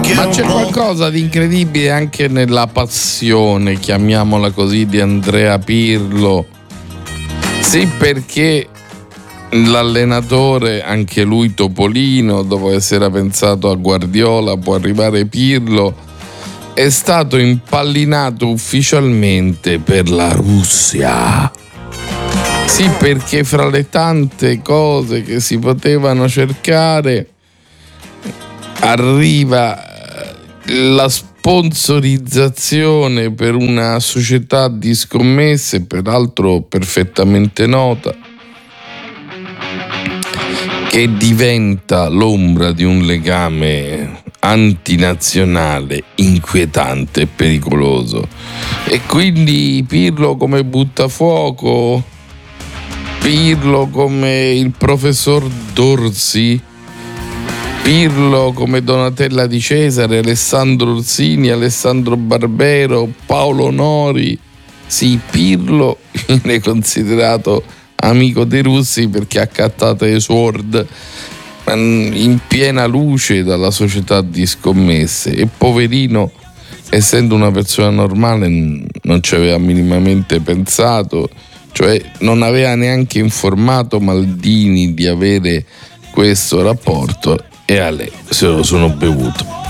Ma c'è qualcosa di incredibile anche nella passione, chiamiamola così, di Andrea Pirlo. Sì, perché l'allenatore, anche lui Topolino, dopo essere pensato a Guardiola, può arrivare Pirlo, è stato impallinato ufficialmente per la Russia. Sì, perché fra le tante cose che si potevano cercare arriva la sponsorizzazione per una società di scommesse, peraltro perfettamente nota, che diventa l'ombra di un legame antinazionale inquietante e pericoloso. E quindi Pirlo come buttafuoco, Pirlo come il professor Dorsi, Pirlo come Donatella Di Cesare, Alessandro Orsini, Alessandro Barbero, Paolo Nori. Sì, Pirlo viene considerato amico dei russi perché ha cattato i Sword in piena luce dalla società di scommesse, e poverino, essendo una persona normale, non ci aveva minimamente pensato, cioè non aveva neanche informato Maldini di avere questo rapporto, e a lei se lo sono bevuto.